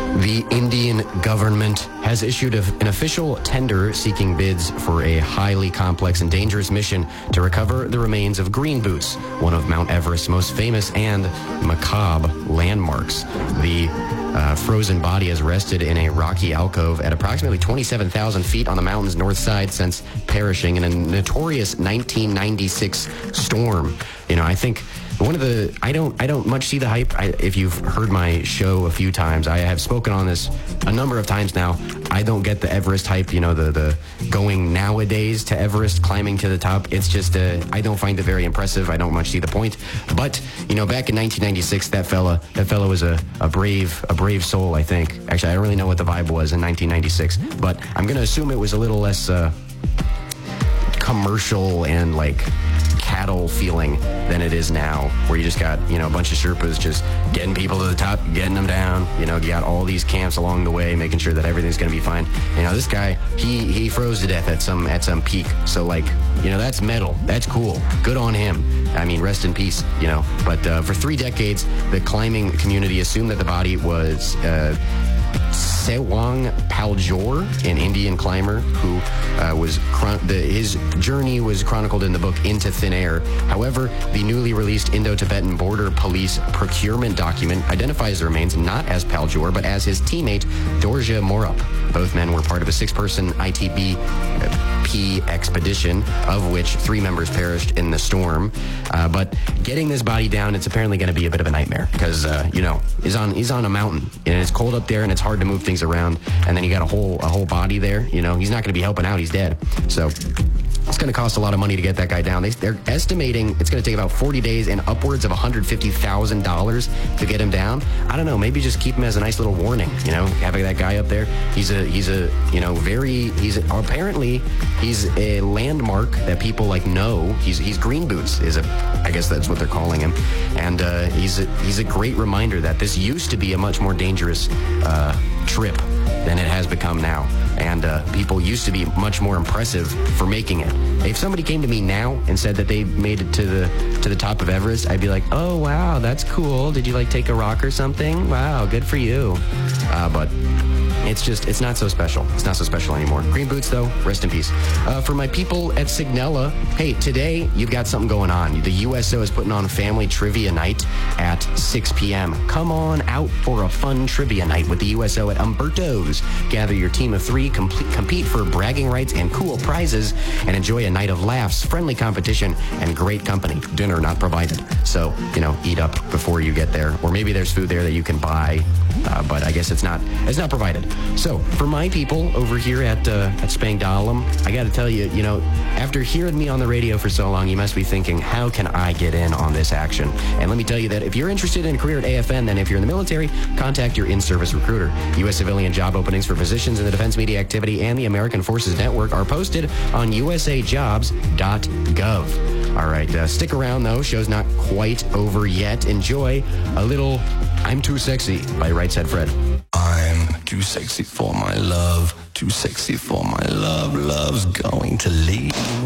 The Indian government has issued an official tender seeking bids for a highly complex and dangerous mission to recover the remains of Green Boots, one of Mount Everest's most famous and macabre landmarks. The frozen body has rested in a rocky alcove at approximately 27,000 feet on the mountain's north side since perishing in a notorious 1996 storm. You know, I think one of the, I don't much see the hype. If you've heard my show a few times, I have spoken on this a number of times now. I don't get the Everest hype, you know, the going nowadays to Everest, climbing to the top. It's just, I don't find it very impressive. I don't much see the point. But, you know, back in 1996, that fella was a brave soul, I think. Actually, I don't really know what the vibe was in 1996, but I'm going to assume it was a little less commercial and like cattle feeling than it is now, where you just got, you know, a bunch of Sherpas just getting people to the top, getting them down. You know, you got all these camps along the way, making sure that everything's going to be fine. You know, this guy, he froze to death at some peak. So, like, you know, that's metal. That's cool. Good on him. I mean, rest in peace, you know. But for 3 decades, the climbing community assumed that the body was Sewang Paljor, an Indian climber who his journey was chronicled in the book Into Thin Air. However, the newly released Indo-Tibetan Border Police procurement document identifies the remains not as Paljor, but as his teammate Dorje Morup. Both men were part of a 6-person ITBP expedition, of which 3 members perished in the storm. But getting this body down, it's apparently going to be a bit of a nightmare because, you know, he's on a mountain and it's cold up there and it's hard to move things around. And then you got a whole body there. You know, he's not going to be helping out. He's dead. So it's going to cost a lot of money to get that guy down. They're estimating it's going to take about 40 days and upwards of $150,000 to get him down. I don't know. Maybe just keep him as a nice little warning. You know, having that guy up there. He's apparently a landmark that people like know. He's Green Boots I guess that's what they're calling him. And he's a great reminder that this used to be a much more dangerous trip than it has become now. And people used to be much more impressive for making it. If somebody came to me now and said that they made it to the top of Everest, I'd be like, oh, wow, that's cool. Did you, like, take a rock or something? Wow, good for you. But it's not so special. It's not so special anymore. Green Boots, though, rest in peace. For my people at Signella, hey, today you've got something going on. The USO is putting on family trivia night at 6 p.m. Come on out for a fun trivia night with the USO at Umberto's. Gather your team of 3, compete for bragging rights and cool prizes, and enjoy a night of laughs, friendly competition, and great company. Dinner not provided. So, you know, eat up before you get there. Or maybe there's food there that you can buy, but I guess it's not provided. So, for my people over here at Spangdahlem, I got to tell you, you know, after hearing me on the radio for so long, you must be thinking, how can I get in on this action? And let me tell you that if you're interested in a career at AFN, then if you're in the military, contact your in-service recruiter. U.S. civilian job openings for positions in the Defense Media Activity and the American Forces Network are posted on usajobs.gov. All right, stick around, though. Show's not quite over yet. Enjoy a little I'm Too Sexy by Right Said Fred. I'm too sexy for my love, too sexy for my love, love's going to leave.